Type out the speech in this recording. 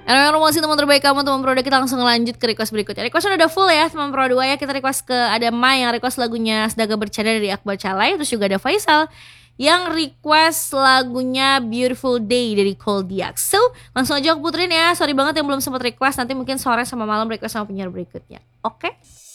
Yang promosi teman terbaik kamu, teman pro 2, kita langsung lanjut ke request berikutnya. Request udah full ya teman pro 2 ya. Kita request ke ada Mai yang request lagunya Sedaga Bercanda dari Akbar Calai. Terus juga ada Faisal yang request lagunya Beautiful Day dari Cold Diax. So langsung aja aku puterin ya. Sorry banget yang belum sempat request. Nanti mungkin sore sama malam request sama penyiar berikutnya. Oke?